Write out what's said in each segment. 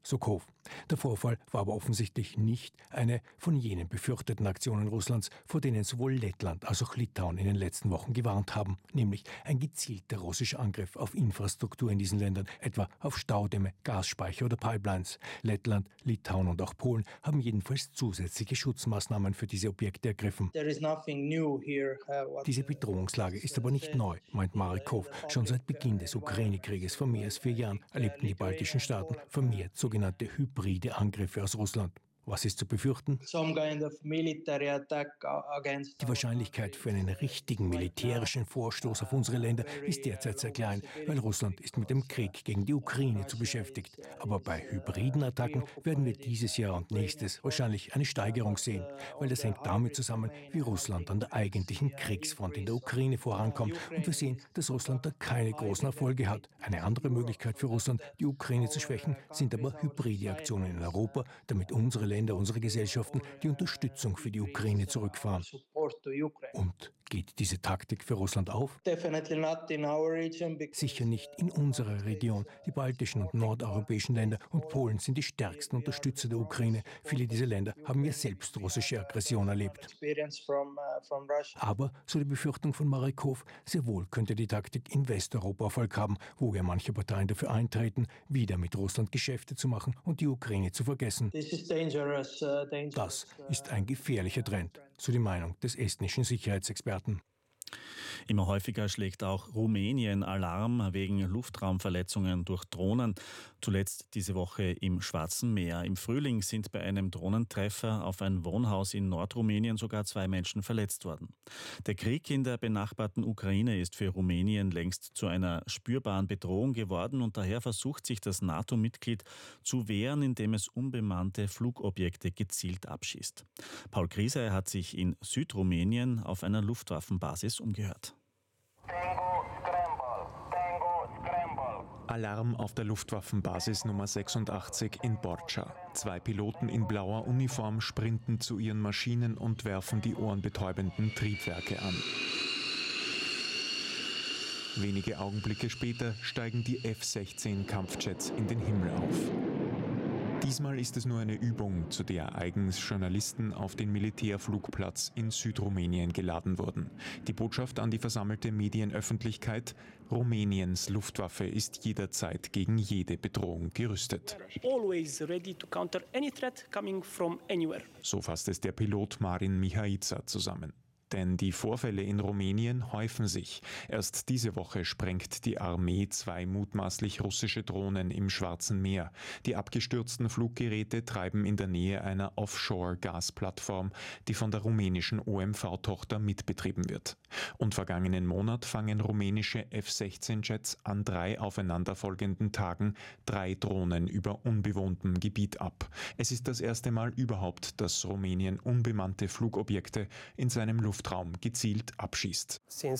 so Kov. Der Vorfall war aber offensichtlich nicht eine von jenen befürchteten Aktionen Russlands, vor denen sowohl Lettland als auch Litauen in den letzten Wochen gewarnt haben, nämlich ein gezielter russischer Angriff auf Infrastruktur in diesen Ländern, etwa auf Staudämme, Gasspeicher oder Pipelines. Lettland, Litauen und auch Polen haben jedenfalls zusätzliche Schutzmaßnahmen für diese Objekte ergriffen. Diese Bedrohungslage ist aber nicht neu, meint Marek Kov. Schon seit Beginn des Ukraine-Krieges vor mehr als 4 Jahren erlebten die baltischen Staaten vermehrt sogenannte hybride Angriffe aus Russland. Was ist zu befürchten? Die Wahrscheinlichkeit für einen richtigen militärischen Vorstoß auf unsere Länder ist derzeit sehr klein, weil Russland ist mit dem Krieg gegen die Ukraine zu beschäftigt. Aber bei hybriden Attacken werden wir dieses Jahr und nächstes wahrscheinlich eine Steigerung sehen, weil das hängt damit zusammen, wie Russland an der eigentlichen Kriegsfront in der Ukraine vorankommt. Und wir sehen, dass Russland da keine großen Erfolge hat. Eine andere Möglichkeit für Russland, die Ukraine zu schwächen, sind aber hybride Aktionen in Europa, damit unsere Länder, unsere Gesellschaften die Unterstützung für die Ukraine zurückfahren. Und geht diese Taktik für Russland auf? Sicher nicht in unserer Region. Die baltischen und nordeuropäischen Länder und Polen sind die stärksten Unterstützer der Ukraine. Viele dieser Länder haben ja selbst russische Aggression erlebt. Aber, so die Befürchtung von Marek Kov, sehr wohl könnte die Taktik in Westeuropa Erfolg haben, wo ja manche Parteien dafür eintreten, wieder mit Russland Geschäfte zu machen und die Ukraine zu vergessen. Das ist ein gefährlicher Trend, so die Meinung des estnischen Sicherheitsexperten. Immer häufiger schlägt auch Rumänien Alarm wegen Luftraumverletzungen durch Drohnen. Zuletzt diese Woche im Schwarzen Meer. Im Frühling sind bei einem Drohnentreffer auf ein Wohnhaus in Nordrumänien sogar 2 Menschen verletzt worden. Der Krieg in der benachbarten Ukraine ist für Rumänien längst zu einer spürbaren Bedrohung geworden und daher versucht sich das NATO-Mitglied zu wehren, indem es unbemannte Flugobjekte gezielt abschießt. Paul Grieseier hat sich in Südrumänien auf einer Luftwaffenbasis umgehört. Alarm auf der Luftwaffenbasis Nummer 86 in Borca. 2 Piloten in blauer Uniform sprinten zu ihren Maschinen und werfen die ohrenbetäubenden Triebwerke an. Wenige Augenblicke später steigen die F-16 Kampfjets in den Himmel auf. Diesmal ist es nur eine Übung, zu der eigens Journalisten auf den Militärflugplatz in Südrumänien geladen wurden. Die Botschaft an die versammelte Medienöffentlichkeit: Rumäniens Luftwaffe ist jederzeit gegen jede Bedrohung gerüstet. So fasst es der Pilot Marin Mihaița zusammen. Denn die Vorfälle in Rumänien häufen sich. Erst diese Woche sprengt die Armee 2 mutmaßlich russische Drohnen im Schwarzen Meer. Die abgestürzten Fluggeräte treiben in der Nähe einer Offshore-Gasplattform, die von der rumänischen OMV-Tochter mitbetrieben wird. Und vergangenen Monat fangen rumänische F-16-Jets an 3 aufeinanderfolgenden Tagen 3 Drohnen über unbewohntem Gebiet ab. Es ist das erste Mal überhaupt, dass Rumänien unbemannte Flugobjekte in seinem Luftraum gezielt abschießt. Seit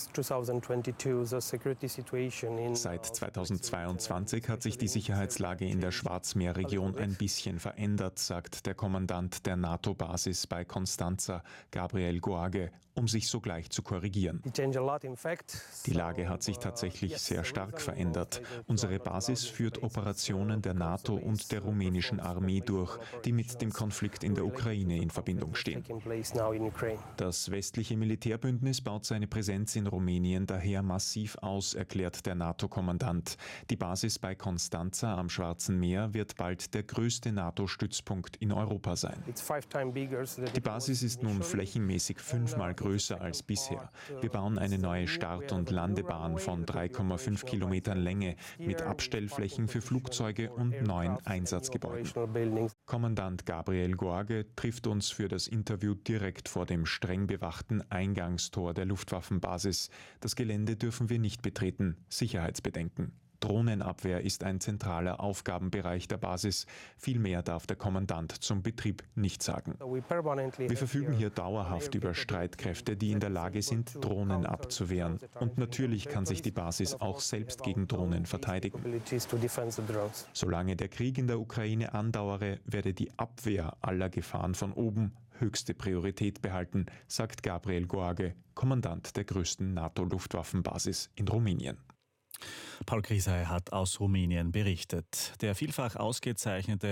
2022 hat sich die Sicherheitslage in der Schwarzmeerregion ein bisschen verändert, sagt der Kommandant der NATO-Basis bei Constanța, Gabriel Goage, um sich sogleich zu korrigieren. Die Lage hat sich tatsächlich sehr stark verändert. Unsere Basis führt Operationen der NATO und der rumänischen Armee durch, die mit dem Konflikt in der Ukraine in Verbindung stehen. Das westliche Militärbündnis baut seine Präsenz in Rumänien daher massiv aus, erklärt der NATO-Kommandant. Die Basis bei Constanța am Schwarzen Meer wird bald der größte NATO-Stützpunkt in Europa sein. Die Basis ist nun flächenmäßig 5-mal größer als bisher. Wir bauen eine neue Start- und Landebahn von 3,5 Kilometern Länge mit Abstellflächen für Flugzeuge und 9 Einsatzgebäuden. Kommandant Gabriel Goage trifft uns für das Interview direkt vor dem streng bewachten Eingangstor der Luftwaffenbasis. Das Gelände dürfen wir nicht betreten. Sicherheitsbedenken. Drohnenabwehr ist ein zentraler Aufgabenbereich der Basis. Viel mehr darf der Kommandant zum Betrieb nicht sagen. Wir verfügen hier dauerhaft über Streitkräfte, die in der Lage sind, Drohnen abzuwehren. Und natürlich kann sich die Basis auch selbst gegen Drohnen verteidigen. Solange der Krieg in der Ukraine andauere, werde die Abwehr aller Gefahren von oben höchste Priorität behalten, sagt Gabriel Goage, Kommandant der größten NATO-Luftwaffenbasis in Rumänien. Paul Grieseier hat aus Rumänien berichtet. Der vielfach ausgezeichnete